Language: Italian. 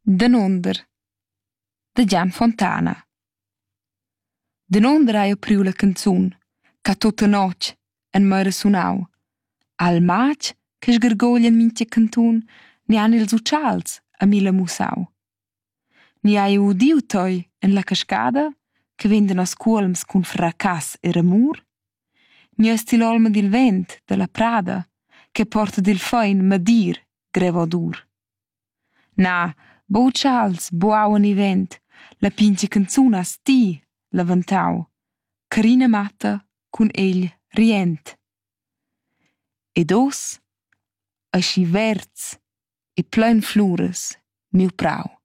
Danonder da Gian Fontana. Danonder hai jeu priu la canzun che tutta notg en meira sunau. Al matg che sgargoglia mintga cantun ni han ils utschals a mila musau. Ni hai udiu toi en la cascada che vendan os cuolms cun fracass e ramur? Ni has til olma dil vent da la prada che porta dil fein madir greva dur. Na, bo utschals, bo aua ni vent, la pincha canzun has ti lavantau, carina matta cun egl rient. Ed os, aschi verds e plein fluras, miu prau.